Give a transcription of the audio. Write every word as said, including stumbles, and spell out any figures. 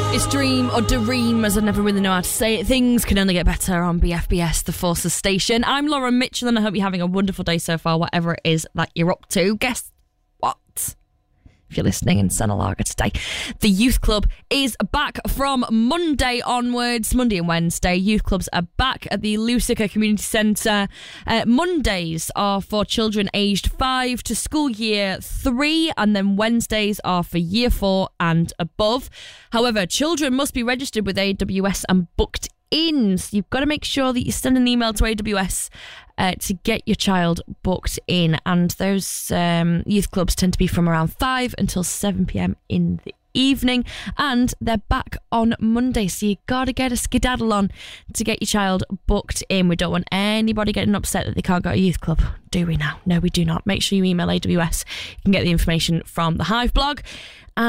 It's Dream or Dream, as I never really know how to say it. Things can only get better on B F B S, the Forces station. I'm Laura Mitchell, and I hope you're having a wonderful day so far, whatever it is that you're up to. Guess what? If you're listening in Senalaga today, the Youth Club is back from Monday onwards. Monday and Wednesday, Youth Clubs are back at the Lucica Community Centre. Uh, Mondays are for children aged five to school year three, and then Wednesdays are for year four and above. However, children must be registered with A W S and booked in. So you've got to make sure that you send an email to A W S uh, to get your child booked in. And those um, youth clubs tend to be from around five until seven p.m. in the evening. And they're back on Monday. So you got to get a skedaddle on to get your child booked in. We don't want anybody getting upset that they can't go to a youth club, do we now? No, we do not. Make sure you email A W S. You can get the information from the Hive blog.